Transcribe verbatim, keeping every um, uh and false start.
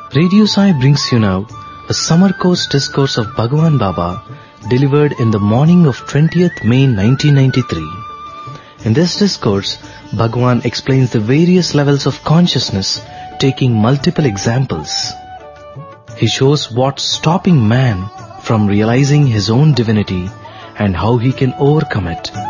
Radio Sai brings you now a summer course discourse of Bhagwan Baba delivered in the morning of twentieth May nineteen ninety-three. In this discourse, Bhagwan explains the various levels of consciousness, taking multiple examples. He shows what's stopping man from realizing his own divinity and how he can overcome it.